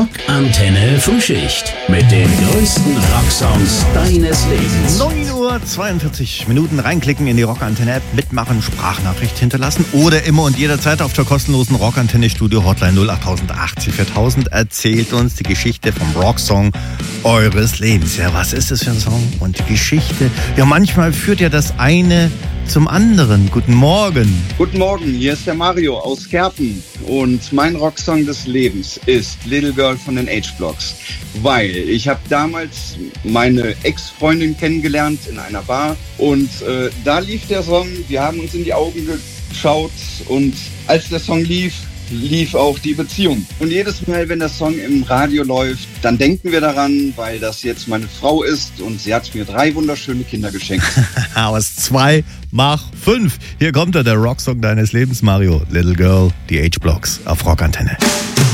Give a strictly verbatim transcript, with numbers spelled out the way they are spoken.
Rockantenne Frühschicht mit den größten Rocksongs deines Lebens. neun Uhr zweiundvierzig Minuten reinklicken in die Rockantenne-App, mitmachen, Sprachnachricht hinterlassen oder immer und jederzeit auf der kostenlosen Rockantenne-Studio-Hotline null acht acht viertausend erzählt uns die Geschichte vom Rocksong eures Lebens. Ja, was ist das für ein Song? Und die Geschichte, ja, manchmal führt ja das eine zum anderen. Guten Morgen. Guten Morgen, hier ist der Mario aus Kerpen und mein Rocksong des Lebens ist Little Girl von den H-Blocks, weil ich habe damals meine Ex-Freundin kennengelernt in einer Bar und äh, da lief der Song, wir haben uns in die Augen geschaut und als der Song lief, lief auch die Beziehung. Und jedes Mal, wenn der Song im Radio läuft, dann denken wir daran, weil das jetzt meine Frau ist und sie hat mir drei wunderschöne Kinder geschenkt. Aus zwei mach fünf. Hier kommt er, der Rocksong deines Lebens, Mario. Little Girl, die H-Blocks auf Rockantenne.